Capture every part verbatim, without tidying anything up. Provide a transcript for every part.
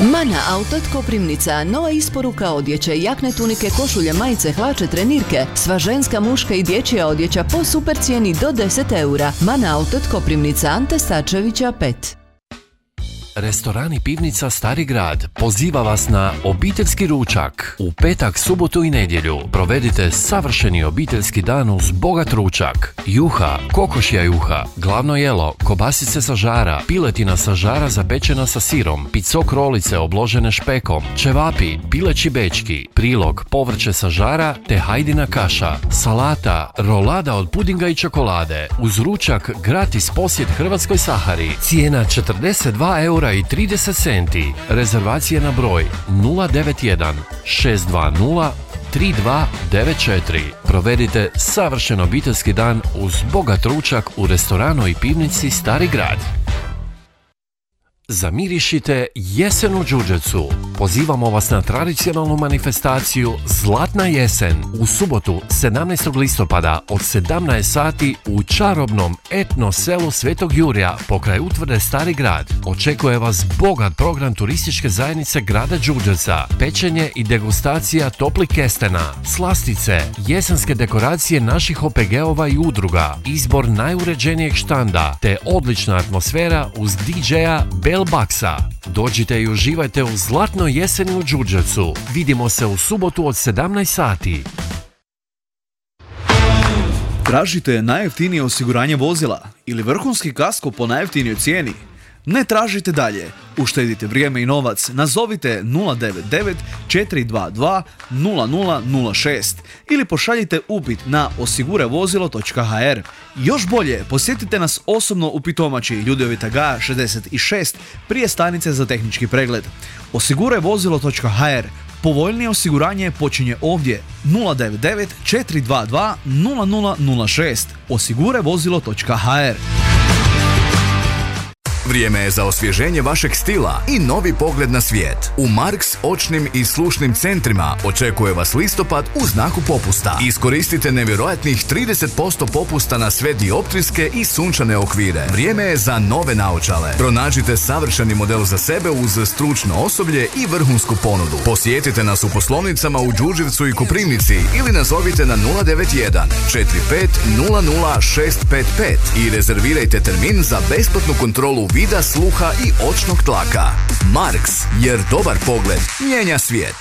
Mana Auto Koprivnica, nova isporuka odjeće, jakne, tunike, košulje, majice, hlače, trenirke, sva ženska, muška i dječja odjeća po super cijeni do deset eura. Mana Auto Koprivnica, Ante Starčevića pet. Restoran i pivnica Stari grad poziva vas na obiteljski ručak. U petak, subotu i nedjelju provedite savršeni obiteljski dan uz bogat ručak. Juha, kokošja juha, glavno jelo, kobasice sa žara, piletina sa žara zapečena sa sirom, picok rolice obložene špekom, ćevapi, pileći bečki, prilog, povrće sa žara te hajdina kaša, salata, rolada od pudinga i čokolade. Uz ručak gratis posjet Hrvatskoj Sahari. Cijena četrdeset dva eura i trideset centi. Rezervacije na broj nula devet jedan šest dva nula tri dva devet četiri. Provedite savršen obiteljski dan uz bogat ručak u restoranu i pivnici Stari grad. Zamirišite jesen u Đurđevcu. Pozivamo vas na tradicionalnu manifestaciju Zlatna jesen u subotu sedamnaestog listopada od sedamnaest sati u čarobnom etno selu Svetog Jurja pokraj utvrde Stari grad. Očekuje vas bogat program turističke zajednice grada Đurđevca, pečenje i degustacija toplih kestena, slastice, jesenske dekoracije naših O P G-ova i udruga, izbor najuređenijeg štanda te odlična atmosfera uz D J-a Baksa. Dođite i uživajte u zlatnoj jeseni u Đurđevcu. Vidimo se u subotu od sedamnaest sati. Tražite najjeftinije osiguranje vozila ili vrhunski kasko po najjeftinijoj cijeni? Ne tražite dalje. Uštedite vrijeme i novac. Nazovite nula devet devet četiri dva dva nula nula nula šest ili pošaljite upit na osigurevozilo točka ha er. Još bolje, posjetite nas osobno u Pitomači, Ljudevita Gaja šezdeset šest, prije stanice za tehnički pregled. osigurevozilo točka ha er. Povoljnije osiguranje počinje ovdje. nula devet devet četiri dva dva nula nula nula šest. osigurevozilo točka ha er. Vrijeme je za osvježenje vašeg stila i novi pogled na svijet. U Marks očnim i slušnim centrima očekuje vas listopad u znaku popusta. Iskoristite nevjerojatnih trideset posto popusta na sve dioptrijske i sunčane okvire. Vrijeme je za nove naočale. Pronađite savršeni model za sebe uz stručno osoblje i vrhunsku ponudu. Posjetite nas u poslovnicama u Đurđevcu i Koprivnici ili nazovite na nula devet jedan četiri pet nula nula šest pet pet i rezervirajte termin za besplatnu kontrolu vida, sluha i očnog tlaka. Marks, jer dobar pogled mijenja svijet.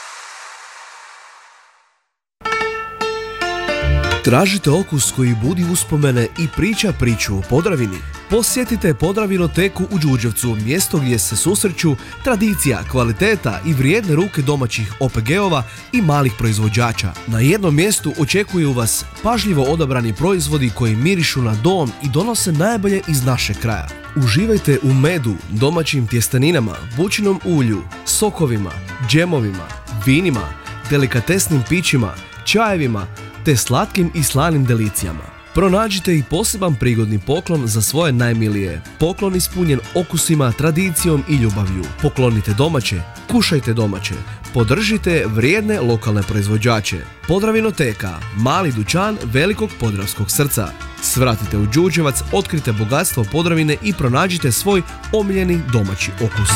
Tražite okus koji budi uspomene i priča priču o Podravini? Posjetite Podravinoteku u Đurđevcu, mjesto gdje se susreću tradicija, kvaliteta i vrijedne ruke domaćih O P G-ova i malih proizvođača. Na jednom mjestu očekuju vas pažljivo odabrani proizvodi koji mirišu na dom i donose najbolje iz našeg kraja. Uživajte u medu, domaćim tjesteninama, bućinom ulju, sokovima, džemovima, vinima, delikatesnim pićima, čajevima te slatkim i slanim delicijama. Pronađite i poseban prigodni poklon za svoje najmilije. Poklon ispunjen okusima, tradicijom i ljubavlju. Poklonite domaće, kušajte domaće. Podržite vrijedne lokalne proizvođače. Podravinoteka, mali dućan velikog podravskog srca. Svratite u Đurđevac, otkrite bogatstvo Podravine i pronađite svoj omiljeni domaći okus.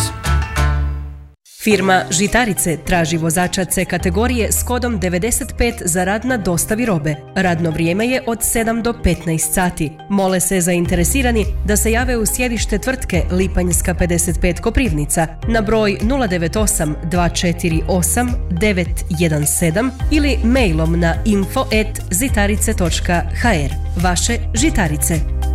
Firma Žitarice traži vozača C kategorije s kodom devedeset pet za rad na dostavi robe. Radno vrijeme je od sedam do petnaest sati. Mole se zainteresirani da se jave u sjedište tvrtke Lipanjska pedeset pet Koprivnica na broj nula devet osam dva četiri osam devet jedan sedam ili mailom na info at zitarice točka ha er. Vaše Žitarice.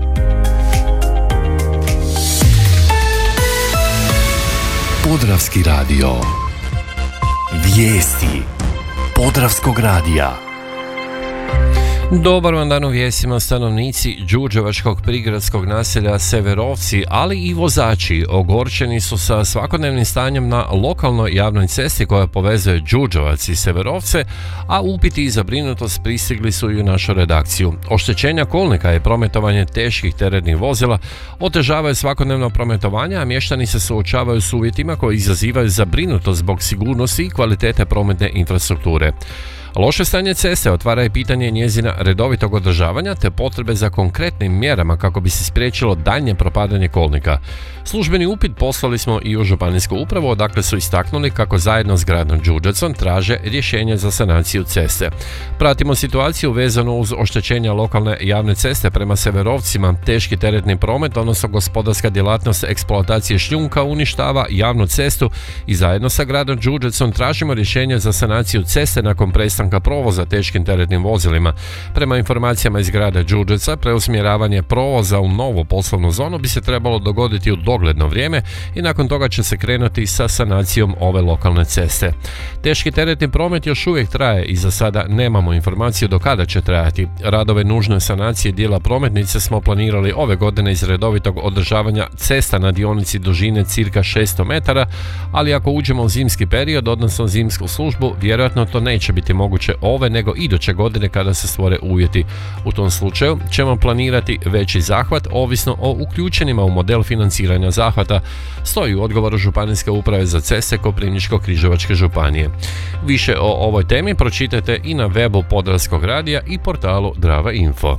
Podravski radio. Vijesti Podravskog radija. Dobar vam dan u vijestima. Stanovnici đurđevačkog prigradskog naselja Severovci, ali i vozači ogorčeni su sa svakodnevnim stanjem na lokalnoj javnoj cesti koja povezuje Đurđevac i Severovce, a upiti i zabrinutost pristigli su i u našu redakciju. Oštećenja kolnika i prometovanje teških teretnih vozila otežavaju svakodnevno prometovanje, a mještani se suočavaju s uvjetima koji izazivaju zabrinutost zbog sigurnosti i kvalitete prometne infrastrukture. Loše stanje ceste otvara i pitanje njezina redovitog održavanja te potrebe za konkretnim mjerama kako bi se spriječilo daljnje propadanje kolnika. Službeni upit poslali smo i u županijsku upravu, odakle su istaknuli kako zajedno s gradom Đurđevcom traže rješenje za sanaciju ceste. Pratimo situaciju vezanu uz oštećenja lokalne javne ceste prema Severovcima. Teški teretni promet, odnosno gospodarska djelatnost eksploatacije šljunka uništava javnu cestu i zajedno sa gradom Đurđevcom tražimo rješenje za sanaciju ceste nakon prestanka provoza teškim teretnim vozilima. Prema informacijama iz grada Đurđevca, preusmjeravanje provoza u novu poslovnu zonu bi se trebalo dogoditi u dogledno vrijeme i nakon toga će se krenuti sa sanacijom ove lokalne ceste. Teški teretni promet još uvijek traje i za sada nemamo informaciju do kada će trajati. Radove nužne sanacije dijela prometnice smo planirali ove godine iz redovitog održavanja cesta na dionici dužine cirka šesto metara, ali ako uđemo u zimski period, odnosno zimsku službu, vjerojatno to neće biti moguće ove nego iduće godine kada se stvore uvjeti. U tom slučaju ćemo planirati veći zahvat ovisno o uključenima u model financiranja zahvata, stoji u odgovoru Županijske uprave za ceste Koprivničko-križevačke županije. Više o ovoj temi pročitajte i na webu Podravskog radija i portalu Drava Info.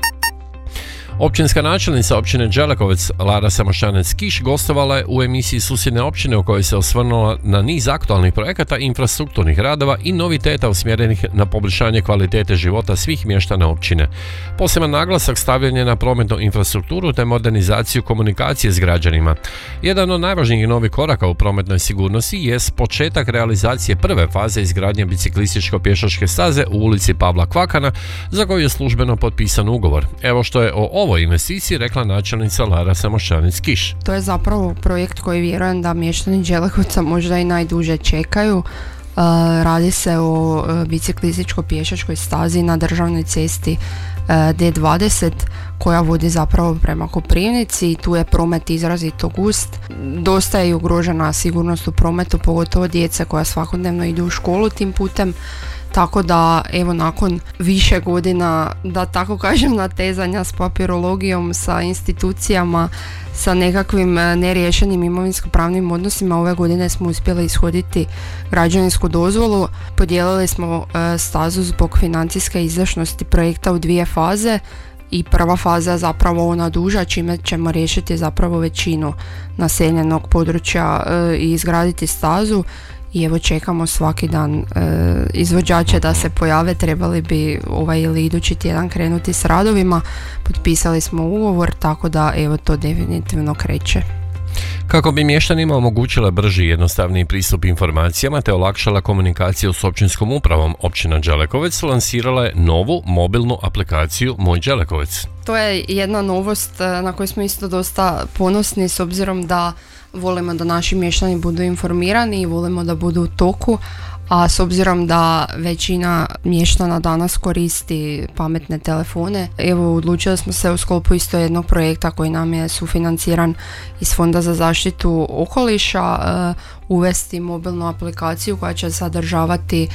Općinska načelnica općine Đelekovec Lara Samošanec-Kiš gostovala je u emisiji Susjedne općine u kojoj se osvrnula na niz aktualnih projekata, infrastrukturnih radova i noviteta usmjerenih na poboljšanje kvalitete života svih mještana općine. Poseban naglasak stavljen je na prometnu infrastrukturu te modernizaciju komunikacije s građanima. Jedan od najvažnijih novih koraka u prometnoj sigurnosti jest početak realizacije prve faze izgradnje biciklističko-pješačke staze u ulici Pavla Kvakana, za koju je službeno potpisan ugovor. Evo što je o ovoj investiciji rekla načelnica Lara Samošanec-Kiš. To je zapravo projekt koji vjerujem da mještani Đelekovca možda i najduže čekaju. Uh, radi se o uh, biciklističko-pješačkoj stazi na državnoj cesti uh, D dvadeset koja vodi zapravo prema Koprivnici i tu je promet izrazito gust. Dosta je ugrožena sigurnost u prometu, pogotovo djece koja svakodnevno idu u školu tim putem. Tako da, evo, nakon više godina, da tako kažem, natezanja s papirologijom, sa institucijama, sa nekakvim neriješenim imovinsko-pravnim odnosima, ove godine smo uspjeli ishoditi građevinsku dozvolu. Podijelili smo e, stazu zbog financijske izdašnosti projekta u dvije faze i prva faza je zapravo ona duža, čime ćemo riješiti zapravo većinu naseljenog područja e, i izgraditi stazu. I evo čekamo svaki dan e, izvođače da se pojave, trebali bi ovaj ili idući tjedan krenuti s radovima, potpisali smo ugovor, tako da evo to definitivno kreće. Kako bi mještanima omogućila brži i jednostavniji pristup informacijama te olakšala komunikaciju s općinskom upravom, općina Đelekovec lansirala je novu mobilnu aplikaciju Moj Đelekovec. To je jedna novost na koju smo isto dosta ponosni, s obzirom da volimo da naši mještani budu informirani i volimo da budu u toku, a s obzirom da većina mještana danas koristi pametne telefone, evo odlučili smo se u sklopu isto jednog projekta koji nam je sufinanciran iz Fonda za zaštitu okoliša uvesti mobilnu aplikaciju koja će sadržavati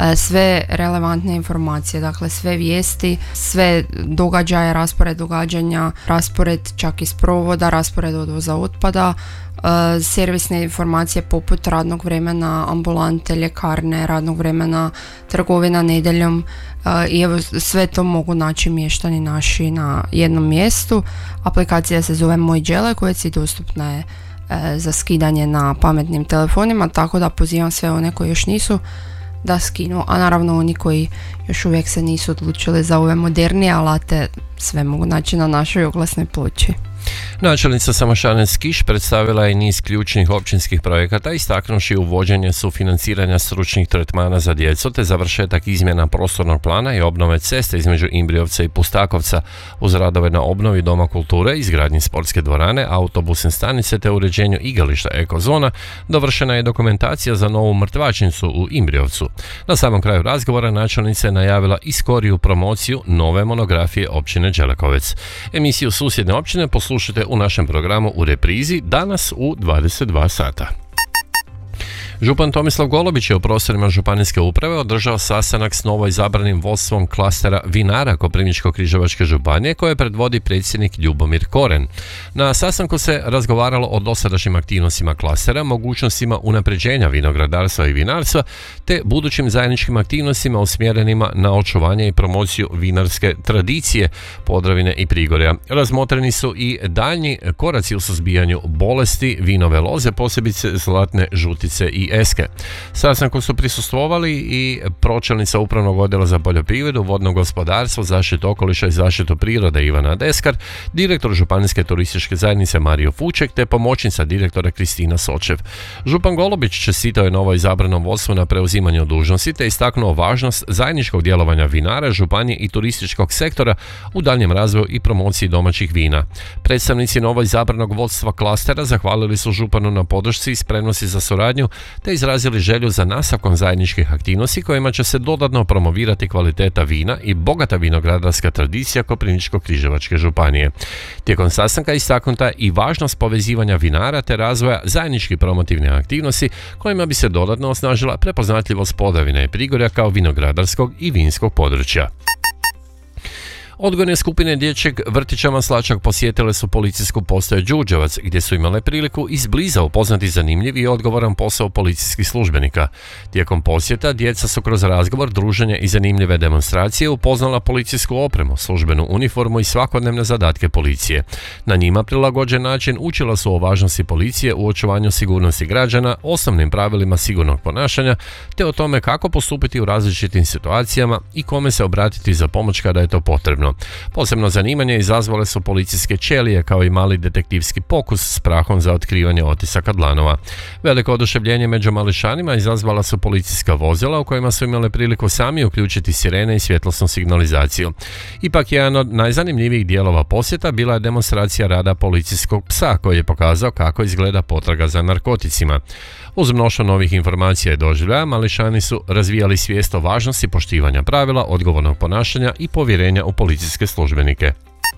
sve relevantne informacije, dakle sve vijesti, sve događaje, raspored događanja, raspored čak iz provoda, raspored odvoza otpada, servisne informacije poput radnog vremena ambulante, ljekarne, radnog vremena trgovina nedjeljom i evo sve to mogu naći mještani naši na jednom mjestu. Aplikacija se zove Moj Đelekovec i dostupna je za skidanje na pametnim telefonima, tako da pozivam sve one koji još nisu da skinu, a naravno oni koji još uvijek se nisu odlučili za ove modernije alate, sve mogu naći na našoj oglasnoj ploči. Načelnica Samošanec-Kiš predstavila je niz ključnih općinskih projekata, istaknuši uvođenje sufinanciranja stručnih tretmana za djecu te završetak izmjena prostornog plana i obnove ceste između Imbriovca i Pustakovca uz radove na obnovi Doma kulture, izgradnji sportske dvorane, autobusne stanice te uređenju igrališta Ekozona. Dovršena je dokumentacija za novu mrtvačnicu u Imbriovcu. Na samom kraju razgovora načelnica je najavila i skoriju promociju nove monografije općine Đelekovec. Emisiju Susjedne općine poslušajte u našem programu u reprizi danas u dvadeset dva sata. Župan Tomislav Golubić je u prostorima županijske uprave održao sastanak s novo izabranim vodstvom klastera vinara Koprivničko-križevačke županije koje predvodi predsjednik Ljubomir Koren. Na sastanku se razgovaralo o dosadašnjim aktivnostima klastera, mogućnostima unapređenja vinogradarstva i vinarstva te budućim zajedničkim aktivnostima usmjerenima na očuvanje i promociju vinarske tradicije Podravine i Prigorja. Razmotreni su i daljnji koraci u suzbijanju bolesti vinove loze, posebice zlatne žutice i eske. Sastanku su prisustvovali i pročelnica Upravnog odjela za poljoprivredu, vodno gospodarstvo, zaštitu okoliša i zaštitu prirode Ivana Deskar, direktor Županijske turističke zajednice Mario Fuček te pomoćnica direktora Kristina Sočev. Župan Golubić čestitao je novo izabranom vodstvu na preuzimanju dužnosti te istaknuo važnost zajedničkog djelovanja vinara, županije i turističkog sektora u daljnjem razvoju i promociji domaćih vina. Predstavnici novo izabranog vodstva klastera zahvalili su županu na podršci i spremnosti za suradnju te izrazili želju za nastavkom zajedničkih aktivnosti kojima će se dodatno promovirati kvaliteta vina i bogata vinogradarska tradicija Koprivničko-križevačke županije. Tijekom sastanka istaknuta i važnost povezivanja vinara te razvoja zajedničkih promotivnih aktivnosti kojima bi se dodatno osnažila prepoznatljivost Podravine i Prigorja kao vinogradarskog i vinskog područja. Odgojne skupine dječjeg vrtića Maslačak posjetile su policijsku postaju Đurđevac, gdje su imale priliku izbliza upoznati zanimljiv i odgovoran posao policijskih službenika. Tijekom posjeta djeca su kroz razgovor, druženje i zanimljive demonstracije upoznala policijsku opremu, službenu uniformu i svakodnevne zadatke policije. Na njima prilagođen način učila su o važnosti policije u očuvanju sigurnosti građana, osnovnim pravilima sigurnog ponašanja, te o tome kako postupiti u različitim situacijama i kome se obratiti za pomoć kada je to potrebno. Posebno zanimanje izazvale su policijske ćelije kao i mali detektivski pokus s prahom za otkrivanje otisaka dlanova. Veliko oduševljenje među mališanima izazvala su policijska vozila u kojima su imale priliku sami uključiti sirene i svjetlosnu signalizaciju. Ipak jedan od najzanimljivijih dijelova posjeta bila je demonstracija rada policijskog psa koji je pokazao kako izgleda potraga za narkoticima. Uz mnoštvo novih informacija i doživljaja, mališani su razvijali svijest o važnosti poštivanja pravila, odgovornog ponašanja i povjerenja u policijske službenike.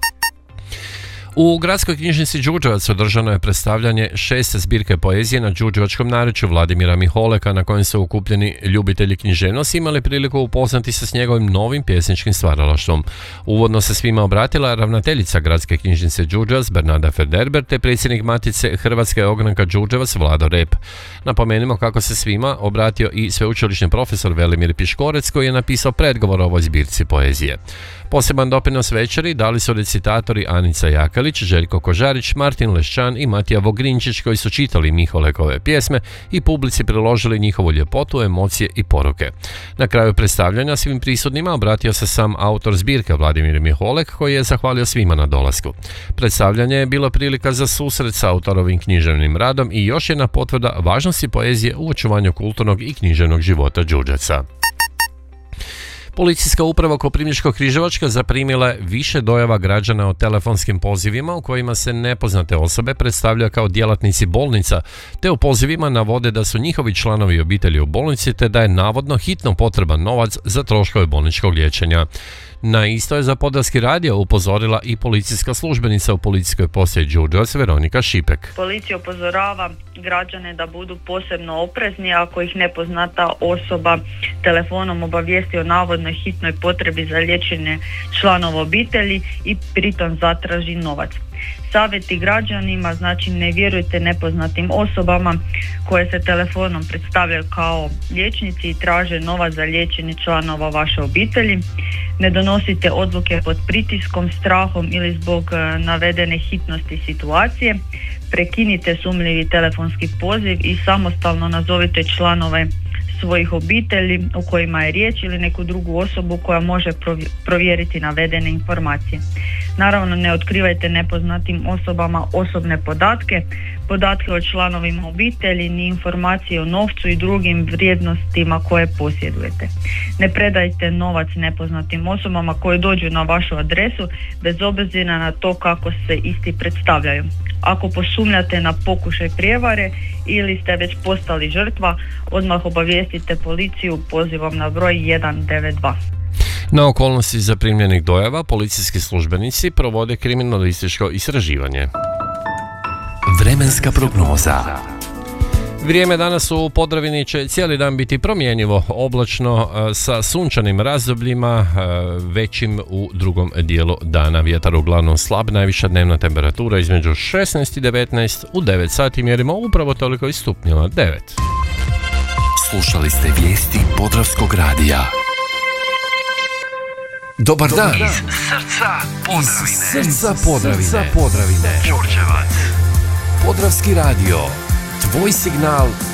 U gradskoj knjižnici Đurđevac održano je predstavljanje šeste zbirke poezije na đurđevačkom narječju Vladimira Miholeka, na kojem su okupljeni ljubitelji književnosti imali priliku upoznati se s njegovim novim pjesničkim stvaralaštvom. Uvodno se svima obratila ravnateljica gradske knjižnice Đurđevac Bernarda Federber te predsjednik Matice Hrvatske ogranka Đurđevac Vlado Rep. Napomenimo kako se svima obratio i sveučilišni profesor Velimir Piškorec koji je napisao predgovor o ovoj zbirci poezije. Poseban doprinos večeri dali su recitatori Anica Jakalić, Željko Kožarić, Martin Lešćan i Matija Vogrinčić koji su čitali Miholekove pjesme i publici priložili njihovu ljepotu, emocije i poruke. Na kraju predstavljanja svim prisutnima obratio se sam autor zbirke Vladimir Miholek koji je zahvalio svima na dolasku. Predstavljanje je bilo prilika za susret sa autorovim književnim radom i još jedna potvrda važnosti poezije u očuvanju kulturnog i književnog života Đurđevca. Policijska uprava Koprivničko-križevačka zaprimila je više dojava građana o telefonskim pozivima u kojima se nepoznate osobe predstavljaju kao djelatnici bolnica, te u pozivima navode da su njihovi članovi obitelji u bolnici te da je navodno hitno potreban novac za troškove bolničkog liječenja. Na isto je za Podravski radio upozorila i policijska službenica u policijskoj postaji Đurđevac Veronika Šipek. Policija upozorava građane da budu posebno oprezni ako ih nepoznata osoba telefonom obavijesti o navodnoj hitnoj potrebi za liječenje članova obitelji i pritom zatraži novac. Savjeti građanima, znači ne vjerujte nepoznatim osobama koje se telefonom predstavljaju kao liječnici i traže novac za liječenje članova vaše obitelji. Ne donosite odluke pod pritiskom, strahom ili zbog navedene hitnosti situacije. Prekinite sumnjivi telefonski poziv i samostalno nazovite članove svojih obitelji u kojima je riječ ili neku drugu osobu koja može provjeriti navedene informacije. Naravno, ne otkrivajte nepoznatim osobama osobne podatke, podatke o članovima obitelji, ni informacije o novcu i drugim vrijednostima koje posjedujete. Ne predajte novac nepoznatim osobama koje dođu na vašu adresu bez obzira na to kako se isti predstavljaju. Ako posumnjate na pokušaj prijevare ili ste već postali žrtva, odmah obavijestite policiju pozivom na broj jedan devet dva. Na okolnosti zaprimljenih dojava policijski službenici provode kriminalističko istraživanje. Vremenska prognoza. Vrijeme danas u Podravini će cijeli dan biti promjenjivo, oblačno sa sunčanim razdobljima, većim u drugom dijelu dana. Vjetar uglavnom slab, najviša dnevna temperatura između šesnaest i devetnaest, u devet sati mjerimo upravo toliko i stupnjeva, devet. Slušali ste vijesti Podravskog radija. Dobar dan. Dobar dan. Iz srca Podravine. Iz srca Podravine. Srca Podravine. Đurđevac. Podravski radio. Tvoj signal